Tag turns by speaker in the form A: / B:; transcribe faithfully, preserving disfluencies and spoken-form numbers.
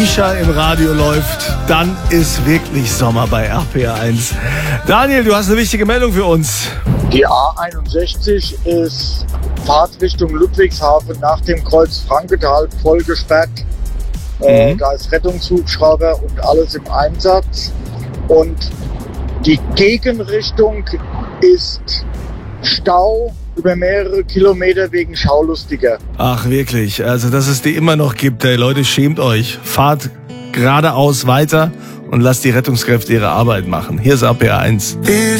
A: Shisha im Radio läuft, dann ist wirklich Sommer bei R P R eins. Daniel, du hast eine wichtige Meldung für uns.
B: Die A einundsechzig ist Fahrtrichtung Ludwigshafen nach dem Kreuz Frankenthal voll gesperrt. Mhm. Äh, da ist Rettungshubschrauber und alles im Einsatz. Und die Gegenrichtung ist Stau über mehrere Kilometer wegen Schaulustiger.
A: Ach wirklich, also dass es die immer noch gibt, ey, Leute, schämt euch. Fahrt geradeaus weiter und lasst die Rettungskräfte ihre Arbeit machen. Hier ist R P R eins.